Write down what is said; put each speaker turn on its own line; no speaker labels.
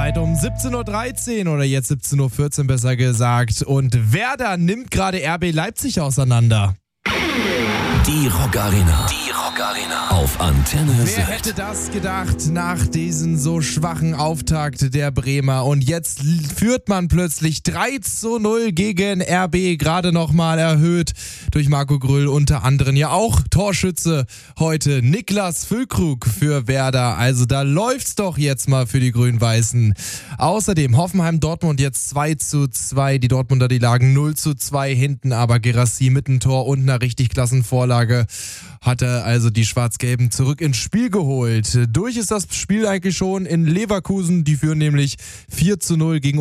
Zeit um 17.13 Uhr oder jetzt 17.14 Uhr besser gesagt. Und Werder nimmt gerade RB Leipzig auseinander.
Die Rock Arena. Auf Antenne
Wer
Sylt.
hätte das gedacht nach diesem so schwachen Auftakt der Bremer? Und jetzt führt man plötzlich 3-0 gegen RB, gerade nochmal erhöht durch Marco Grüll, unter anderem ja auch Torschütze heute Niklas Füllkrug für Werder. Also da läuft's doch jetzt mal für die Grün-Weißen. Außerdem Hoffenheim-Dortmund jetzt 2-2. Die Dortmunder, die lagen 0-2 hinten, aber Guirassy mit einem Tor und einer richtig klassen Vorlage hatte also die Schwarz-Gelben zurück ins Spiel geholt. Durch ist das Spiel eigentlich schon in Leverkusen. Die führen nämlich 4-0 gegen